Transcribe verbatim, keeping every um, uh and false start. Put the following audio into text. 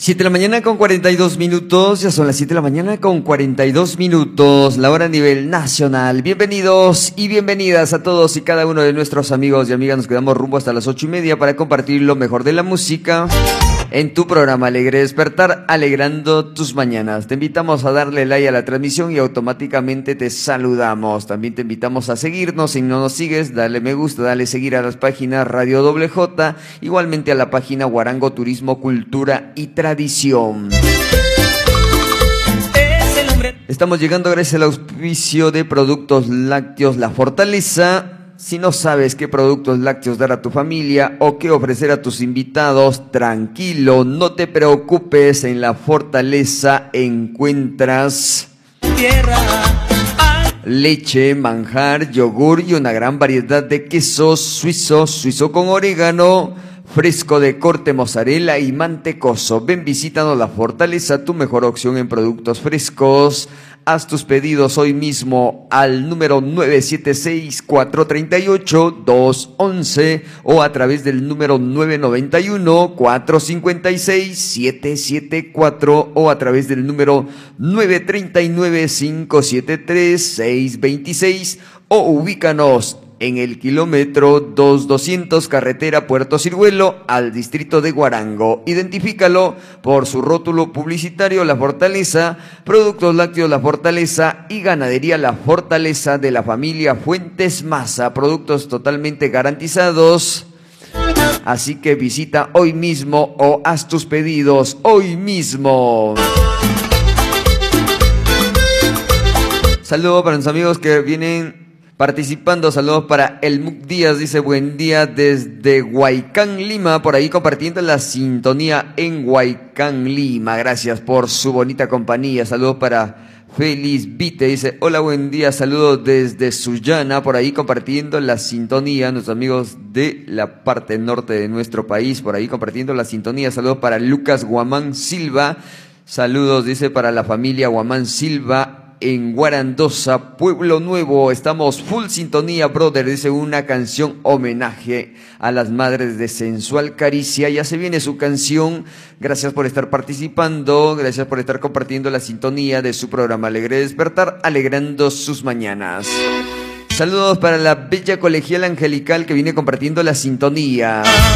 siete de la mañana con cuarenta y dos minutos, ya son las siete de la mañana con cuarenta y dos minutos, la hora a nivel nacional. Bienvenidos y bienvenidas a todos y cada uno de nuestros amigos y amigas. Nos quedamos rumbo hasta las ocho y media para compartir lo mejor de la música en tu programa Alegre Despertar, alegrando tus mañanas. Te invitamos a darle like a la transmisión y automáticamente te saludamos. También te invitamos a seguirnos. Si no nos sigues, dale me gusta, dale seguir a las páginas Radio Doble J, igualmente a la página Guarango Turismo, Cultura y Tradición. Estamos llegando gracias al auspicio de Productos Lácteos La Fortaleza. Si no sabes qué productos lácteos dar a tu familia o qué ofrecer a tus invitados, tranquilo, no te preocupes. En La Fortaleza encuentras tierra, leche, manjar, yogur y una gran variedad de quesos suizos, suizo con orégano, fresco de corte mozzarella y mantecoso. Ven, visítanos La Fortaleza, tu mejor opción en productos frescos. Haz tus pedidos hoy mismo al número nueve siete seis, cuatro tres ocho, dos uno uno o a través del número nueve nueve uno, cuatro cinco seis, siete siete cuatro o a través del número nueve tres nueve, cinco siete tres, seis dos seis o ubícanos en el kilómetro dos mil doscientos, carretera Puerto Ciruelo, al distrito de Guarango. Identifícalo por su rótulo publicitario La Fortaleza, Productos Lácteos La Fortaleza y Ganadería La Fortaleza de la familia Fuentes Maza, productos totalmente garantizados. Así que visita hoy mismo o haz tus pedidos hoy mismo. Saludos para los amigos que vienen participando. Saludos para el Muc Díaz, dice buen día desde Huaycán, Lima, por ahí compartiendo la sintonía en Huaycán, Lima. Gracias por su bonita compañía. Saludos para Feliz Vite, dice hola, buen día, saludos desde Sullana, por ahí compartiendo la sintonía, nuestros amigos de la parte norte de nuestro país, por ahí compartiendo la sintonía. Saludos para Lucas Guamán Silva, saludos, dice, para la familia Guamán Silva en Guarandosa, Pueblo Nuevo. Estamos full sintonía, brother, dice una canción homenaje a las madres de Sensual Caricia. Ya se viene su canción. Gracias por estar participando, gracias por estar compartiendo la sintonía de su programa Alegre Despertar, alegrando sus mañanas. Saludos para la bella colegial angelical que viene compartiendo la sintonía.